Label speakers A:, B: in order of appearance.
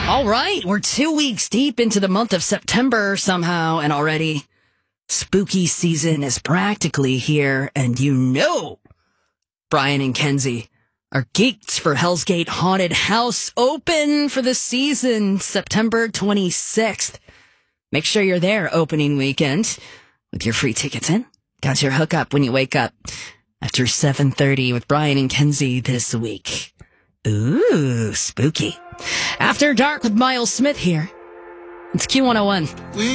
A: All right, we're 2 weeks deep into the month of September somehow, and already spooky season is practically here, and Brian and Kenzie are geeked for Hell's Gate Haunted House, open for the season, September 26th. Make sure you're there opening weekend with your free tickets in. Got your hookup when you wake up after 7:30 with Brian and Kenzie this week. Ooh, spooky. After Dark with Miles Smith here. It's Q101.